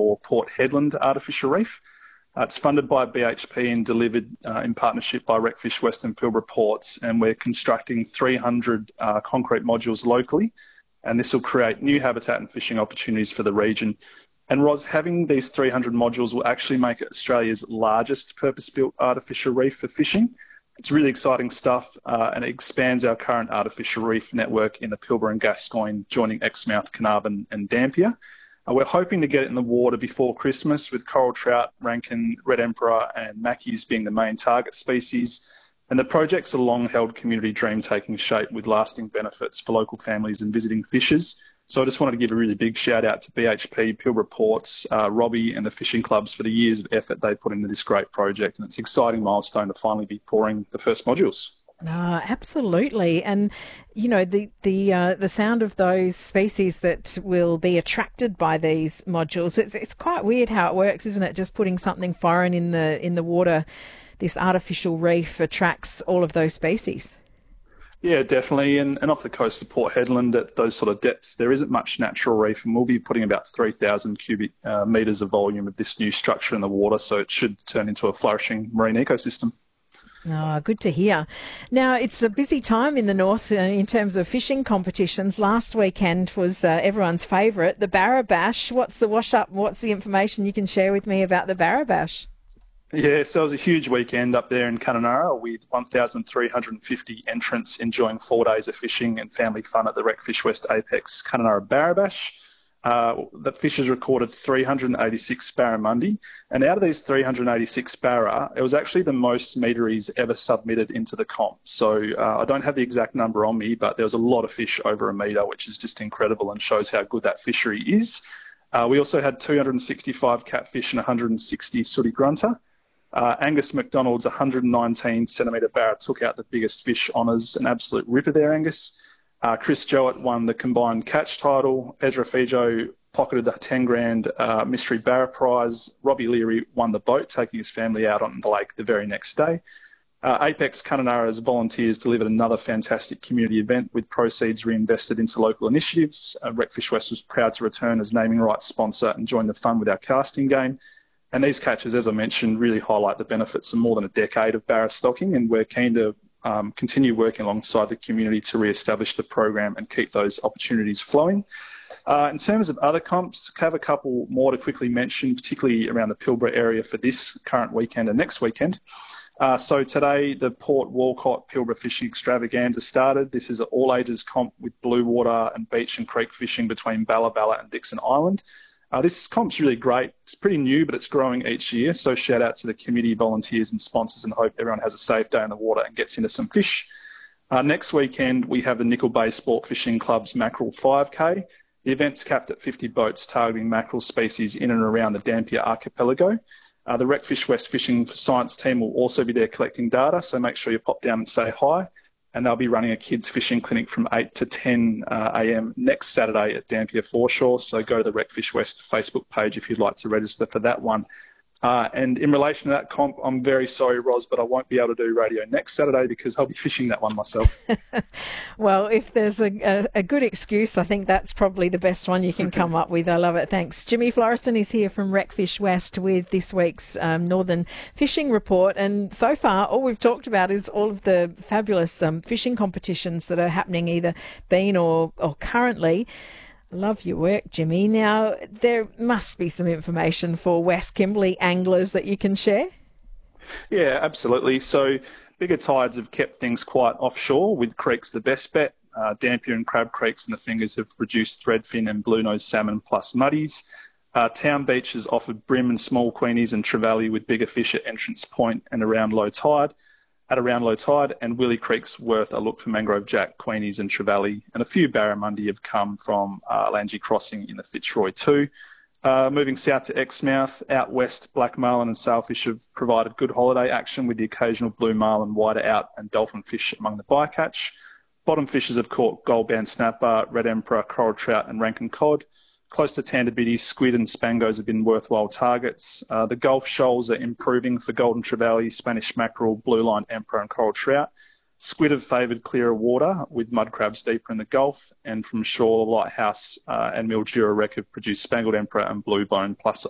for Port Hedland Artificial Reef. It's funded by BHP and delivered in partnership by Recfish West and Pilbara Ports, and we're constructing 300 concrete modules locally, and this will create new habitat and fishing opportunities for the region. And Ros, having these 300 modules will actually make it Australia's largest purpose-built artificial reef for fishing. It's really exciting stuff, and it expands our current artificial reef network in the Pilbara and Gascoyne, joining Exmouth, Carnarvon and Dampier. We're hoping to get it in the water before Christmas, with coral trout, rankin, red emperor and mackies being the main target species. And the project's a long-held community dream taking shape with lasting benefits for local families and visiting fishers. So I just wanted to give a really big shout out to BHP, Pilbara Ports, Robbie and the fishing clubs for the years of effort they put into this great project. And it's an exciting milestone to finally be pouring the first modules. Absolutely. And, you know, the sound of those species that will be attracted by these modules, it's quite weird how it works, isn't it? Just putting something foreign in the water, this artificial reef attracts all of those species. Yeah, definitely. And off the coast of Port Hedland at those sort of depths, there isn't much natural reef, and we'll be putting about 3,000 cubic metres of volume of this new structure in the water, so it should turn into a flourishing marine ecosystem. Good to hear. Now, it's a busy time in the north in terms of fishing competitions. Last weekend was everyone's favourite, the Barra Bash. What's the wash-up? What's the information you can share with me about the Barra Bash? Yeah, so it was a huge weekend up there in Kununurra with 1,350 entrants enjoying 4 days of fishing and family fun at the Recfish West Apex Kununurra Barra Bash. The fishers recorded 386 barramundi, and out of these 386 barra, it was actually the most meteries ever submitted into the comp. So I don't have the exact number on me, but there was a lot of fish over a metre, which is just incredible and shows how good that fishery is. We also had 265 catfish and 160 sooty grunter. Angus McDonald's 119 centimetre barra took out the biggest fish honours, an absolute ripper there, Angus. Chris Jowett won the combined catch title. Ezra Fijo pocketed the 10 grand mystery barra prize. Robbie Leary won the boat, taking his family out on the lake the very next day. Apex Kununurra's volunteers delivered another fantastic community event with proceeds reinvested into local initiatives. Recfish West was proud to return as naming rights sponsor and join the fun with our casting game. And these catches, as I mentioned, really highlight the benefits of more than a decade of barra stocking, and we're keen to continue working alongside the community to re-establish the program and keep those opportunities flowing. In terms of other comps, I have a couple more to quickly mention, particularly around the Pilbara area for this current weekend and next weekend. So today, the Port Walcott Pilbara Fishing Extravaganza started. This is an all-ages comp with blue water and beach and creek fishing between Balla Balla and Dixon Island. This comp's really great. It's pretty new, but it's growing each year. So shout out to the committee, volunteers and sponsors, and hope everyone has a safe day in the water and gets into some fish. Next weekend, we have the Nickel Bay Sport Fishing Club's Mackerel 5K. The event's capped at 50 boats targeting mackerel species in and around the Dampier Archipelago. The Recfish West Fishing Science team will also be there collecting data, so make sure you pop down and say hi. And they'll be running a kids fishing clinic from 8 to 10 a.m. next Saturday at Dampier Foreshore. So go to the Recfish West Facebook page if you'd like to register for that one. And in relation to that comp, I'm very sorry, Ros, but I won't be able to do radio next Saturday because I'll be fishing that one myself. Well, if there's a good excuse, I think that's probably the best one you can come up with. I love it. Thanks. Jimmy Floreston is here from Recfish West with this week's Northern Fishing Report. And so far, all we've talked about is all of the fabulous fishing competitions that are happening, either been or currently. Love your work, Jimmy. Now, there must be some information for West Kimberley anglers that you can share. Yeah, absolutely. So bigger tides have kept things quite offshore, with creeks the best bet. Dampier and Crab Creeks and the Fingers have reduced threadfin and blue-nosed salmon plus muddies. Town Beach has offered bream and small queenies and trevally with bigger fish at Entrance Point and around low tide. And Willie Creek's worth a look for mangrove jack, queenies and trevally, and a few barramundi have come from Langy Crossing in the Fitzroy too. Moving south to Exmouth, out west, black marlin and sailfish have provided good holiday action with the occasional blue marlin, wider out and dolphin fish among the bycatch. Bottom fishers have caught goldband snapper, red emperor, coral trout and rankin cod. Close to Tandabiddy, squid and spangos have been worthwhile targets. The Gulf shoals are improving for golden trevally, Spanish mackerel, blue-lined emperor and coral trout. Squid have favoured clearer water, with mud crabs deeper in the Gulf. And from shore, Lighthouse and Mildura Wreck have produced spangled emperor and blue bone, plus